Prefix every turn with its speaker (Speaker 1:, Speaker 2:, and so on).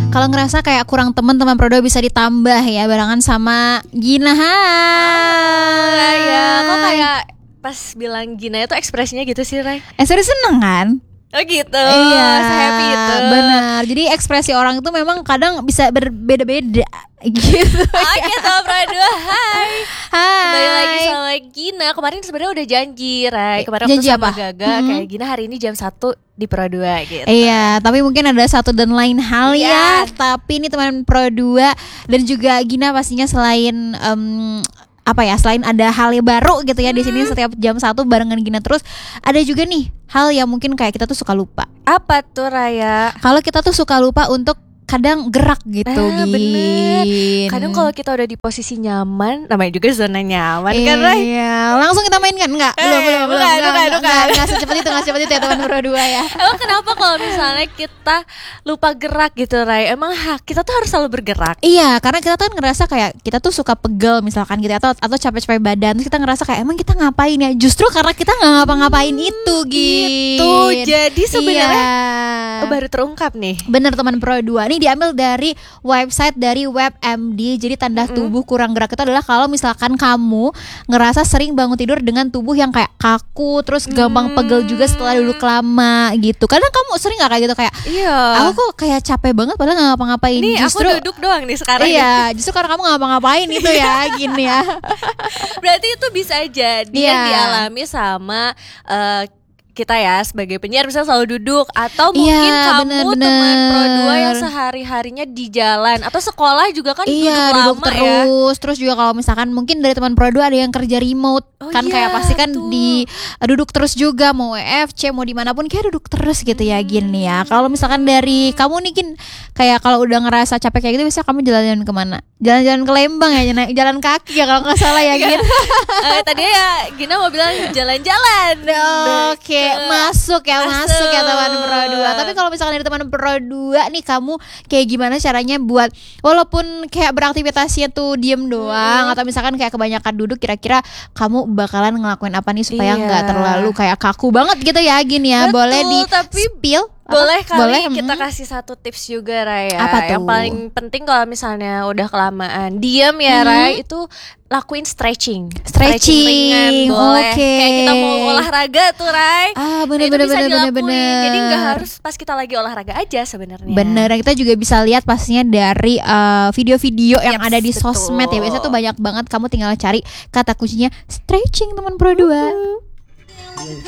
Speaker 1: Kalau ngerasa kayak kurang teman Pro 2 bisa ditambah ya barengan sama Gina.
Speaker 2: Ya, kok kayak pas bilang Gina itu ekspresinya gitu sih, Ray?
Speaker 1: Serius seneng kan?
Speaker 2: Oh gitu.
Speaker 1: Iya,
Speaker 2: happy itu.
Speaker 1: Benar. Jadi ekspresi orang itu memang kadang bisa berbeda-beda gitu.
Speaker 2: Oke, Pro 2, hai. Kembali lagi sama Gina. Kemarin sebenarnya udah janji, Ray. Kemarin
Speaker 1: janji
Speaker 2: waktu sama
Speaker 1: apa?
Speaker 2: Gaga kayak Gina hari ini jam 1 di Pro 2 gitu.
Speaker 1: Iya, tapi mungkin ada satu dan lain hal ya. Tapi ini teman Pro 2 dan juga Gina pastinya selain selain ada hal yang baru gitu ya di sini setiap jam 1 barengan Gina terus, ada juga nih hal yang mungkin kayak kita tuh suka lupa.
Speaker 2: Apa tuh, Raya?
Speaker 1: Kalau kita tuh suka lupa untuk kadang gerak gitu,
Speaker 2: bener. Kadang kalau kita udah di posisi nyaman, namanya juga zona nyaman kan, Ray?
Speaker 1: Iya, langsung kita mainkan enggak? Belum. Enggak secepat itu ya teman Pro 2 ya.
Speaker 2: Emang kenapa kalau misalnya kita lupa gerak gitu, Ray? Emang kita tuh harus selalu bergerak?
Speaker 1: Iya, karena kita tuh kan ngerasa kayak kita tuh suka pegel misalkan gitu atau capek-capek badan, terus kita ngerasa kayak emang kita ngapain ya? Justru karena kita nggak ngapa-ngapain itu gitu.
Speaker 2: Jadi sebenarnya baru terungkap nih.
Speaker 1: Bener teman Pro 2 nih, diambil dari website dari WebMD. Jadi tanda tubuh kurang gerak itu adalah kalau misalkan kamu ngerasa sering bangun tidur dengan tubuh yang kayak kaku, terus gampang pegel juga setelah duduk lama gitu. Kadang kamu sering gak kayak gitu kayak aku kok kayak capek banget padahal gak ngapa-ngapain.
Speaker 2: Nih justru aku duduk doang nih sekarang.
Speaker 1: Iya, justru karena kamu gak ngapa-ngapain itu ya gini ya.
Speaker 2: Berarti itu bisa jadi yang dialami sama kita ya sebagai penyiar, misalnya selalu duduk, atau mungkin kamu teman Pro 2 yang sehari-harinya di jalan atau sekolah juga kan duduk lama
Speaker 1: terus ya. Terus juga kalau misalkan mungkin dari teman Pro 2 ada yang kerja remote kayak pasti kan di duduk terus juga, mau WFC mau dimanapun kayak duduk terus gitu ya gini ya. Kalau misalkan dari kamu nih kayak kalau udah ngerasa capek kayak gitu bisa kamu jalan-jalan kemana? Jalan-jalan ke Lembang ya, jalan kaki ya kalau nggak salah ya Gin.
Speaker 2: Tadinya ya Gina mau bilang jalan-jalan.
Speaker 1: Oke. Masuk ya teman Pro 2. Tapi kalau misalkan dari teman Pro 2 nih, kamu kayak gimana caranya buat walaupun kayak beraktivitasnya tuh diem doang atau misalkan kayak kebanyakan duduk, kira-kira kamu bakalan ngelakuin apa nih supaya nggak terlalu kayak kaku banget gitu ya Gini ya.
Speaker 2: Betul,
Speaker 1: boleh di spill?
Speaker 2: Boleh kali kita kasih satu tips juga, Raya.
Speaker 1: Apa tuh?
Speaker 2: Yang paling penting kalau misalnya udah kelamaan diam ya, Ray, itu lakuin stretching ringan, boleh. Kayak kita mau olahraga tuh, Ray.
Speaker 1: Bener.
Speaker 2: Jadi nggak harus pas kita lagi olahraga aja sebenarnya.
Speaker 1: Bener, kita juga bisa lihat pastinya dari video-video yang ada di sosmed ya. Biasanya tuh banyak banget, kamu tinggal cari kata kuncinya stretching teman Pro 2.